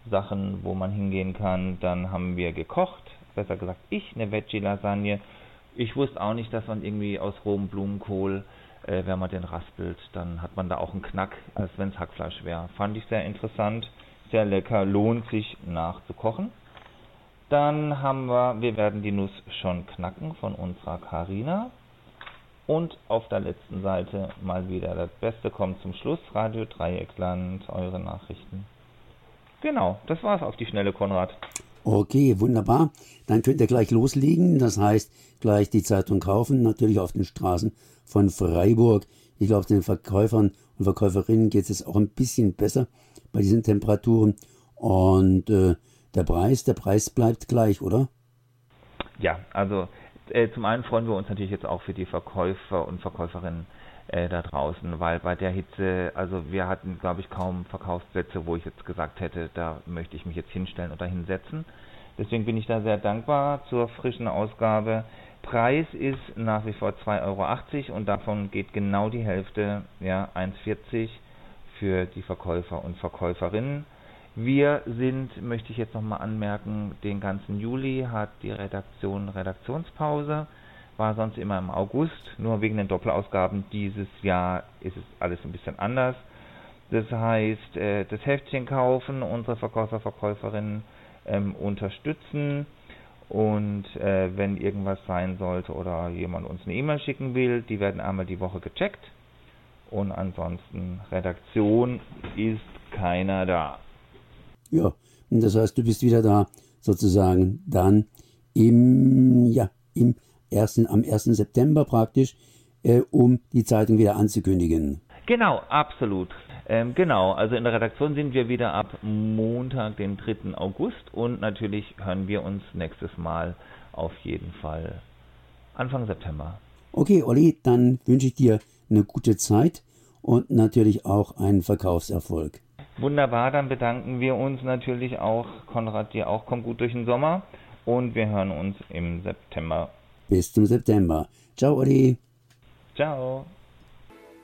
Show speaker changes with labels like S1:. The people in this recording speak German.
S1: Sachen, wo man hingehen kann. Dann haben wir gekocht, besser gesagt eine Veggie-Lasagne. Ich wusste auch nicht, dass man irgendwie aus rohem Blumenkohl, wenn man den raspelt, dann hat man da auch einen Knack, als wenn es Hackfleisch wäre. Fand ich sehr interessant, sehr lecker, lohnt sich nachzukochen. Dann wir werden die Nuss schon knacken von unserer Carina. Und auf der letzten Seite mal wieder das Beste kommt zum Schluss, Radio Dreieckland, eure Nachrichten. Genau, das war's auf die Schnelle, Konrad.
S2: Okay, wunderbar. Dann könnt ihr gleich loslegen. Das heißt, gleich die Zeitung kaufen, natürlich auf den Straßen von Freiburg. Ich glaube, den Verkäufern und Verkäuferinnen geht es auch ein bisschen besser bei diesen Temperaturen. Und der Preis bleibt gleich, oder?
S1: Ja, also zum einen freuen wir uns natürlich jetzt auch für die Verkäufer und Verkäuferinnen da draußen, weil bei der Hitze, also wir hatten, glaube ich, kaum Verkaufsplätze, wo ich jetzt gesagt hätte, da möchte ich mich jetzt hinstellen oder hinsetzen. Deswegen bin ich da sehr dankbar zur frischen Ausgabe. Preis ist nach wie vor 2,80 € und davon geht genau die Hälfte, ja, 1,40 € für die Verkäufer und Verkäuferinnen. Wir sind, möchte ich jetzt nochmal anmerken, den ganzen Juli hat die Redaktion Redaktionspause, war sonst immer im August, nur wegen den Doppelausgaben dieses Jahr ist es alles ein bisschen anders. Das heißt, das Heftchen kaufen, unsere Verkäufer, Verkäuferinnen unterstützen und wenn irgendwas sein sollte oder jemand uns eine E-Mail schicken will, die werden einmal die Woche gecheckt und ansonsten Redaktion ist keiner da.
S2: Ja, und das heißt, du bist wieder da, sozusagen, dann am 1. September praktisch, um die Zeitung wieder anzukündigen.
S1: Genau, absolut. Genau, also in der Redaktion sind wir wieder ab Montag, den 3. August und natürlich hören wir uns nächstes Mal auf jeden Fall Anfang September.
S2: Okay, Olli, dann wünsche ich dir eine gute Zeit und natürlich auch einen Verkaufserfolg.
S1: Wunderbar, dann bedanken wir uns natürlich auch, Konrad, dir auch, komm gut durch den Sommer und wir hören uns im September.
S2: Bis zum September. Ciao, Olli.
S1: Ciao.